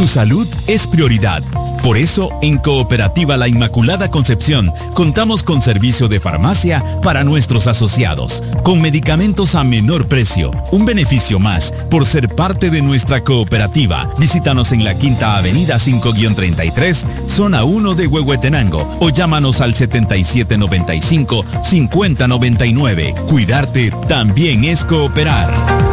Tu salud es prioridad. Por eso, en Cooperativa La Inmaculada Concepción, contamos con servicio de farmacia para nuestros asociados, con medicamentos a menor precio, un beneficio más por ser parte de nuestra cooperativa. Visítanos en la Quinta Avenida 5-33, zona 1 de Huehuetenango, o llámanos al 7795-5099. Cuidarte también es cooperar.